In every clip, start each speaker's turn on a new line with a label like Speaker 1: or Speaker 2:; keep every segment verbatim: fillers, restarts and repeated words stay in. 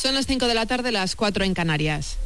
Speaker 1: Son las cinco de la tarde, las cuatro en Canarias.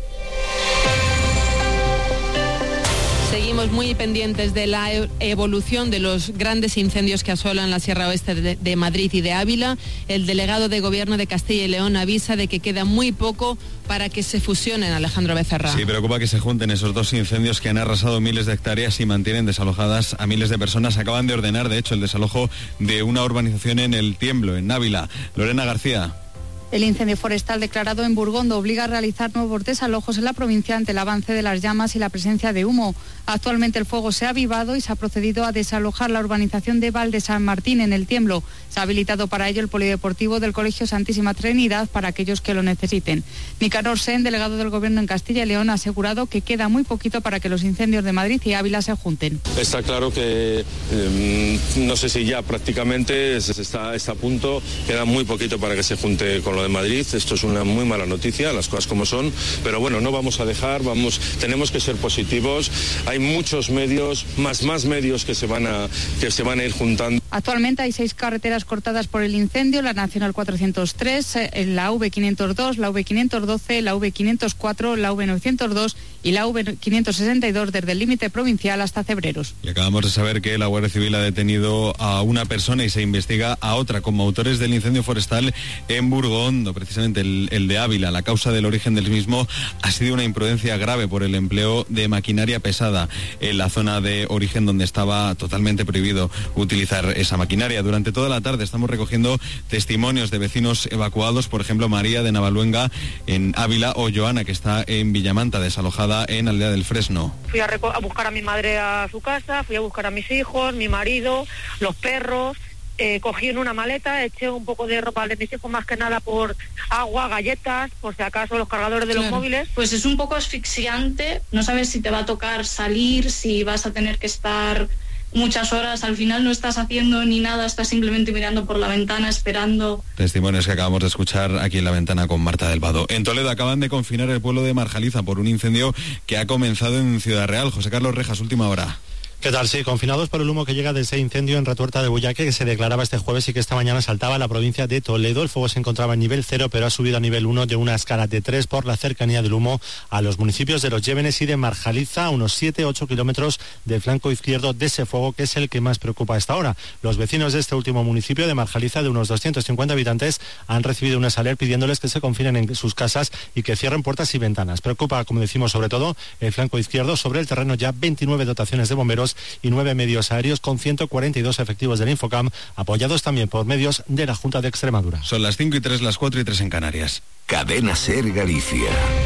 Speaker 1: Seguimos muy pendientes de la evolución de los grandes incendios que asolan la Sierra Oeste de, de Madrid y de Ávila. El delegado de Gobierno de Castilla y León avisa de que queda muy poco para que se fusionen, Alejandro Becerra.
Speaker 2: Sí, preocupa que se junten esos dos incendios que han arrasado miles de hectáreas y mantienen desalojadas a miles de personas. Acaban de ordenar, de hecho, el desalojo de una urbanización en El Tiemblo, en Ávila. Lorena García.
Speaker 3: El incendio forestal declarado en Burgondo obliga a realizar nuevos desalojos en la provincia ante el avance de las llamas y la presencia de humo. Actualmente el fuego se ha avivado y se ha procedido a desalojar la urbanización de Val de San Martín en El Tiemblo. Se ha habilitado para ello el polideportivo del Colegio Santísima Trinidad para aquellos que lo necesiten. Nicanor Sen, delegado del Gobierno en Castilla y León, ha asegurado que queda muy poquito para que los incendios de Madrid y Ávila se junten.
Speaker 4: Está claro que eh, no sé si ya prácticamente está, está a punto, queda muy poquito para que se junte con lo de Madrid. Esto es una muy mala noticia, las cosas como son, pero bueno, no vamos a dejar, vamos, tenemos que ser positivos. Hay muchos medios, más más medios que se van a que se van a ir juntando.
Speaker 3: Actualmente hay seis carreteras cortadas por el incendio: la Nacional cuatrocientos tres, la V quinientos dos, la V quinientos doce, la V quinientos cuatro, la V novecientos dos y la V quinientos sesenta y dos desde el límite provincial hasta Cebreros.
Speaker 2: Y acabamos de saber que la Guardia Civil ha detenido a una persona y se investiga a otra como autores del incendio forestal en Burgondo, precisamente el, el de Ávila. La causa del origen del mismo ha sido una imprudencia grave por el empleo de maquinaria pesada en la zona de origen donde estaba totalmente prohibido utilizar esa maquinaria. Durante toda la tarde estamos recogiendo testimonios de vecinos evacuados, por ejemplo María de Navaluenga en Ávila o Joana, que está en Villamanta, desalojada en Aldea del Fresno.
Speaker 5: Fui a, a buscar a mi madre a su casa, fui a buscar a mis hijos, mi marido, los perros. Eh, cogí en una maleta, eché un poco de ropa de mis hijos, más que nada por agua, galletas, por si acaso los cargadores de claro. los móviles.
Speaker 6: Pues es un poco asfixiante, no sabes si te va a tocar salir, si vas a tener que estar muchas horas, al final no estás haciendo ni nada, estás simplemente mirando por la ventana, esperando.
Speaker 2: Testimonios que acabamos de escuchar aquí en La Ventana con Marta del Vado. En Toledo acaban de confinar el pueblo de Marjaliza por un incendio que ha comenzado en Ciudad Real. José Carlos Rejas, última hora.
Speaker 7: ¿Qué tal? Sí, confinados por el humo que llega de ese incendio en Retuerta de Bullaque que se declaraba este jueves y que esta mañana saltaba a la provincia de Toledo. El fuego se encontraba en nivel cero, pero ha subido a nivel uno de una escala de tres por la cercanía del humo a los municipios de Los Llévenes y de Marjaliza, a unos siete a ocho kilómetros del flanco izquierdo de ese fuego, que es el que más preocupa a esta hora. Los vecinos de este último municipio de Marjaliza, de unos doscientos cincuenta habitantes, han recibido una alerta pidiéndoles que se confinen en sus casas y que cierren puertas y ventanas. Preocupa, como decimos, sobre todo el flanco izquierdo. Sobre el terreno ya veintinueve dotaciones de bomberos y nueve medios aéreos con ciento cuarenta y dos efectivos del Infocam, apoyados también por medios de la Junta de Extremadura.
Speaker 2: Son las cinco y tres, las cuatro y tres en Canarias.
Speaker 8: Cadena Ser Galicia.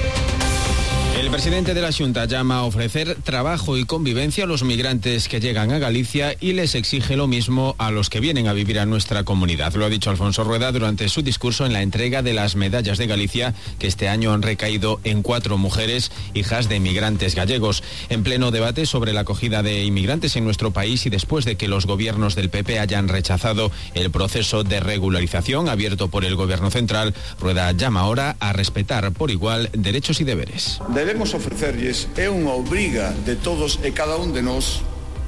Speaker 9: El presidente de la Xunta llama a ofrecer trabajo y convivencia a los migrantes que llegan a Galicia y les exige lo mismo a los que vienen a vivir a nuestra comunidad. Lo ha dicho Alfonso Rueda durante su discurso en la entrega de las medallas de Galicia, que este año han recaído en cuatro mujeres, hijas de inmigrantes gallegos. En pleno debate sobre la acogida de inmigrantes en nuestro país y después de que los gobiernos del P P hayan rechazado el proceso de regularización abierto por el gobierno central, Rueda llama ahora a respetar por igual derechos y deberes.
Speaker 10: Debemos ofrecerlles, é unha obriga de todos e cada un de nós,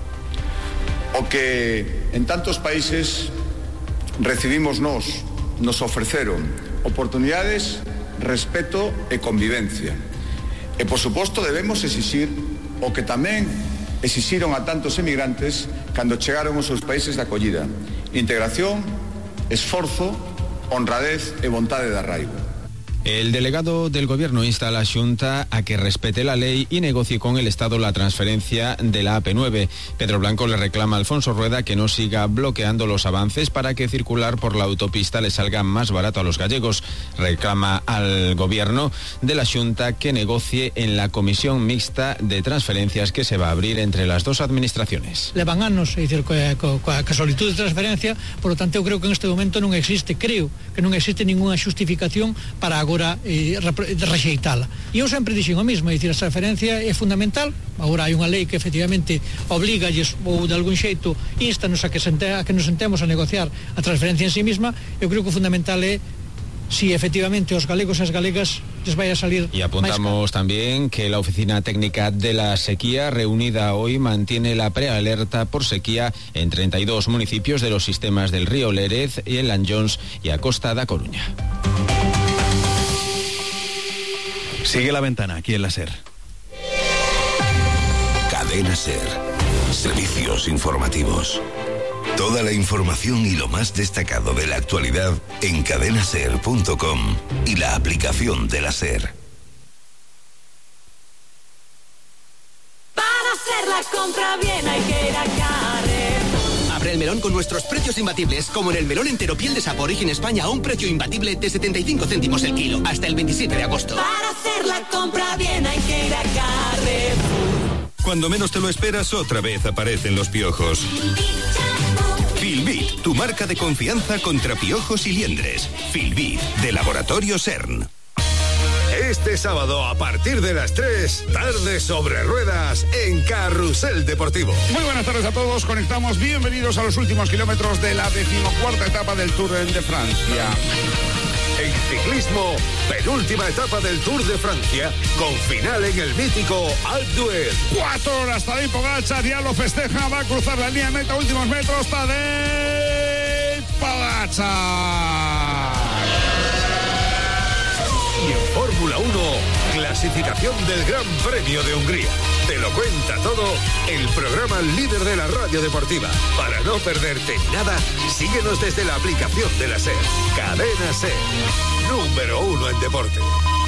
Speaker 10: o que en tantos países recibimos nós, nos ofreceron oportunidades, respeto e convivencia. E, por suposto, debemos exixir o que tamén exixiron a tantos emigrantes cando chegaron aos seus países de acollida: integración, esforzo, honradez e vontade de arraigo.
Speaker 9: El delegado del Gobierno insta a la Xunta a que respete la ley y negocie con el Estado la transferencia de la A P nueve. Pedro Blanco le reclama a Alfonso Rueda que no siga bloqueando los avances para que circular por la autopista le salga más barato a los gallegos. Reclama al Gobierno de la Xunta que negocie en la comisión mixta de transferencias que se va a abrir entre las dos administraciones.
Speaker 11: Levan anos, é dicir, coa, coa, coa solicitud de transferencia, por lo tanto eu creo que en este momento non existe, creo que non existe ninguna xustificación para agora Eh, rexeitala. E eu sempre dixen o mesmo, é dicir, a transferencia é fundamental. Agora hai unha lei que efectivamente obligalles ou de algún xeito instanos a que, sente, a que nos sentemos a negociar a transferencia en sí misma. Eu creo que o fundamental é si efectivamente os galegos e as galegas les vai a salir.
Speaker 9: Y apuntamos también que la Oficina Técnica de la Sequía, reunida hoy, mantiene la prealerta por sequía en treinta y dos municipios de los sistemas del río Lérez y el Lanllóns y a Costa da Coruña.
Speaker 2: Sigue La Ventana, aquí en la SER.
Speaker 8: Cadena SER. Servicios informativos. Toda la información y lo más destacado de la actualidad en cadena ser punto com y la aplicación de la SER.
Speaker 12: Para hacer la compra bien hay que ir a Carrefour.
Speaker 13: Abre el melón con nuestros precios imbatibles, como en el melón entero piel de Sapo Origen España a un precio imbatible de setenta y cinco céntimos el kilo, hasta el veintisiete de agosto.
Speaker 12: Para hacer la compra bien hay que ir a Carrefour.
Speaker 14: Cuando menos te lo esperas, otra vez aparecen los piojos. Filbit, tu marca de confianza contra piojos y liendres. Filbit, de Laboratorio CERN.
Speaker 15: Este sábado, a partir de las tres, tarde sobre ruedas en Carrusel Deportivo.
Speaker 16: Muy buenas tardes a todos, conectamos, bienvenidos a los últimos kilómetros de la decimocuarta etapa del Tour de Francia.
Speaker 15: En ciclismo, penúltima etapa del Tour de Francia, con final en el mítico Alpe d'Huez.
Speaker 16: Cuatro horas, Tadej Pogačar ya lo festeja, va a cruzar la línea de meta, últimos metros, Tadej Pogačar.
Speaker 15: Y en Fórmula uno, clasificación del Gran Premio de Hungría. Te lo cuenta todo el programa líder de la radio deportiva. Para no perderte nada, síguenos desde la aplicación de la SER. Cadena SER, número uno en deporte.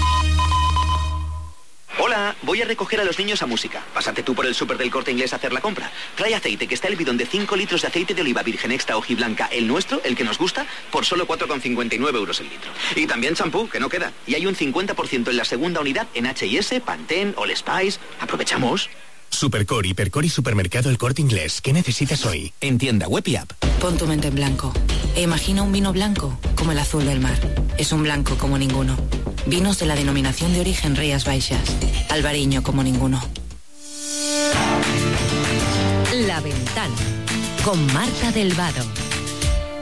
Speaker 17: Hola, voy a recoger a los niños a música. Pásate tú por el súper del Corte Inglés a hacer la compra. Trae aceite, que está el bidón de cinco litros de aceite de oliva virgen extra hojiblanca, el nuestro, el que nos gusta, por solo cuatro con cincuenta y nueve euros el litro. Y también champú, que no queda. Y hay un cincuenta por ciento en la segunda unidad en H y S, Pantene, All Spice. ¿Aprovechamos?
Speaker 18: Supercor, Hipercor y Supermercado El Corte Inglés. ¿Qué necesitas hoy? En tienda web y app.
Speaker 19: Pon tu mente en blanco e imagina un vino blanco como el azul del mar. Es un blanco como ninguno. Vinos de la denominación de origen Rías Baixas. Albariño como ninguno.
Speaker 20: La Ventana con Marta del Vado.